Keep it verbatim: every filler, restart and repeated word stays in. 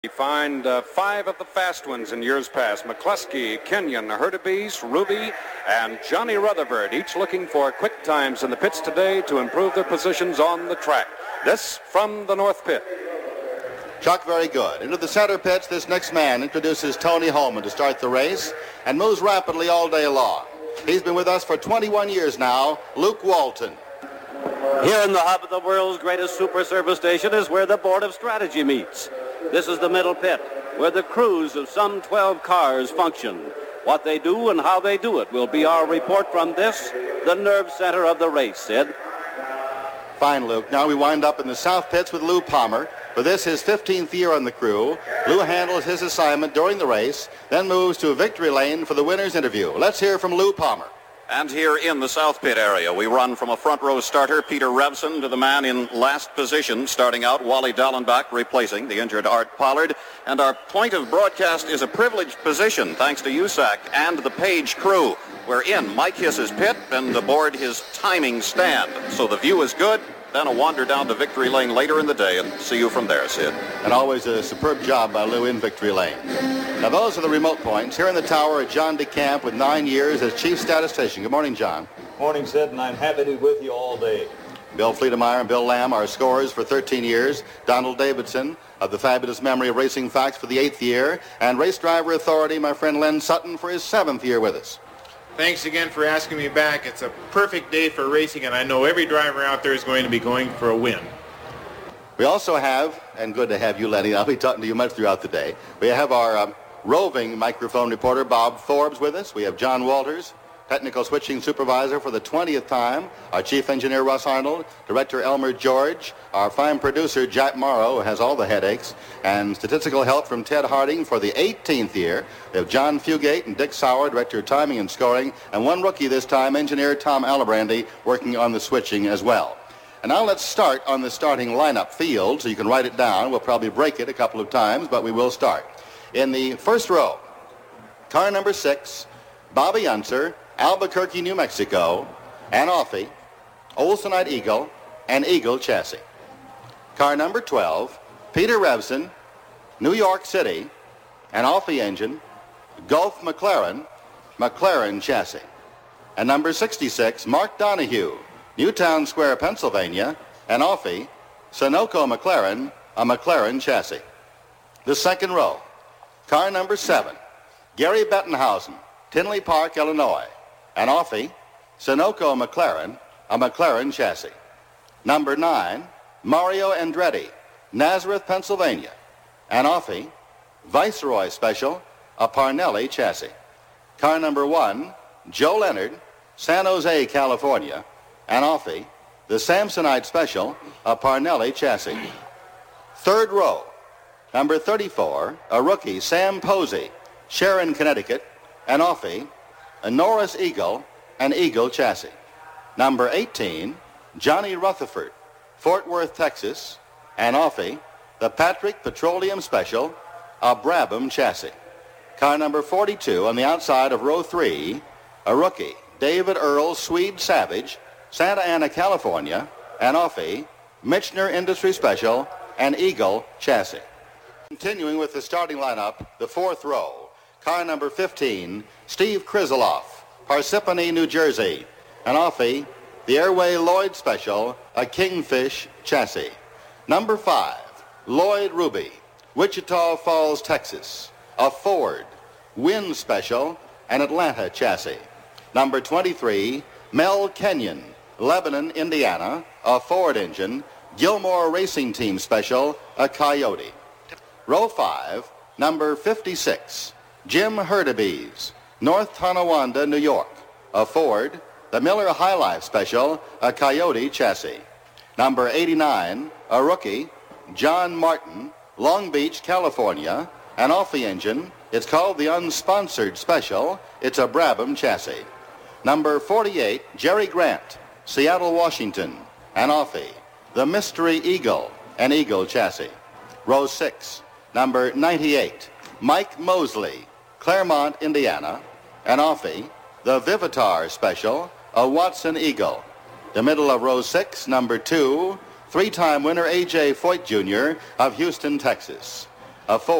We find uh, five of the fast ones in years past: McCluskey, Kenyon, Hurtubise, Ruby, and Johnny Rutherford, each looking for quick times in the pits today to improve their positions on the track. This from the North Pit. Chuck, very good. Into the center pits, this next man introduces Tony Holman to start the race and moves rapidly all day long. He's been with us for twenty-one years now, Luke Walton. Here in the hub of the world's greatest super service station is where the Board of Strategy meets. This is the middle pit, where the crews of some twelve cars function. What they do and how they do it will be our report from this, the nerve center of the race, Sid. Fine, Luke. Now we wind up in the south pits with Lou Palmer. For this, his fifteenth year on the crew. Lou handles his assignment during the race, then moves to victory lane for the winner's interview. Let's hear from Lou Palmer. And here in the South Pit area, we run from a front row starter, Peter Revson, to the man in last position, starting out, Wally Dallenbach, replacing the injured Art Pollard. And our point of broadcast is a privileged position, thanks to U S A C and the Page crew. We're in Mike Hiss's pit and aboard his timing stand. So the view is good. Then a wander down to Victory Lane later in the day, and see you from there, Sid. And always a superb job by Lou in Victory Lane. Now, those are the remote points. Here in the tower, John DeCamp with nine years as chief statistician. Good morning, John. Morning, Sid, and I'm happy to be with you all day. Bill Fleetemeyer and Bill Lamb are scorers for thirteen years. Donald Davidson of the Fabulous Memory of Racing Facts for the eighth year. And Race Driver Authority, my friend Len Sutton, for his seventh year with us. Thanks again for asking me back. It's a perfect day for racing, and I know every driver out there is going to be going for a win. We also have, and good to have you, Lenny, I'll be talking to you much throughout the day, we have our um, roving microphone reporter, Bob Forbes, with us. We have John Walters, technical switching supervisor for the twentieth time, our chief engineer, Russ Arnold, director, Elmer George, our fine producer, Jack Morrow, who has all the headaches, and statistical help from Ted Harding for the eighteenth year. We have John Fugate and Dick Sauer, director of timing and scoring, and one rookie this time, engineer Tom Alabrandy, working on the switching as well. And now let's start on the starting lineup field, so you can write it down. We'll probably break it a couple of times, but we will start. In the first row, car number six, Bobby Unser, Albuquerque, New Mexico, Anafi, Olsonite Eagle, and Eagle chassis. Car number twelve, Peter Revson, New York City, Anafi engine, Gulf McLaren, McLaren chassis. And number sixty-six, Mark Donahue, Newtown Square, Pennsylvania, Anafi, Sunoco McLaren, a McLaren chassis. The second row, car number seven, Gary Bettenhausen, Tinley Park, Illinois, Anafi, Sunoco McLaren, a McLaren chassis. Number nine, Mario Andretti, Nazareth, Pennsylvania, Anafi, Viceroy Special, a Parnelli chassis. Car number one, Joe Leonard, San Jose, California, Anafi, the Samsonite Special, a Parnelli chassis. Third row, number thirty-four, a rookie, Sam Posey, Sharon, Connecticut, Anafi, a Norris Eagle, an Eagle chassis. Number eighteen, Johnny Rutherford, Fort Worth, Texas, Anafi, the Patrick Petroleum Special, a Brabham chassis. Car number forty-two on the outside of row three, a rookie, David Earl Swede Savage, Santa Ana, California, Anafi, Michener Industry Special, an Eagle chassis. Continuing with the starting lineup, the fourth row, car number fifteen, Steve Krizeloff, Parsippany, New Jersey, Anafi, the Airway Lloyd Special, a Kingfish chassis. Number five, Lloyd Ruby, Wichita Falls, Texas, a Ford, Wind Special, an Atlanta chassis. Number twenty-three, Mel Kenyon, Lebanon, Indiana, a Ford engine, Gilmore Racing Team Special, a Coyote. Row five, number fifty-six, Jim Hurtubise, North Tonawanda, New York, a Ford, the Miller High Life Special, a Coyote chassis. Number eighty-nine, a rookie, John Martin, Long Beach, California, an Anafi engine. It's called the Unsponsored Special. It's a Brabham chassis. Number forty-eight, Jerry Grant, Seattle, Washington, an Anafi, the Mystery Eagle, an Eagle chassis. Row six, number ninety-eight, Mike Mosley, Claremont, Indiana, an Anafi, the Vivitar Special, a Watson Eagle. The middle of row six, number two, three-time winner A J Foyt Junior of Houston, Texas. of Ford.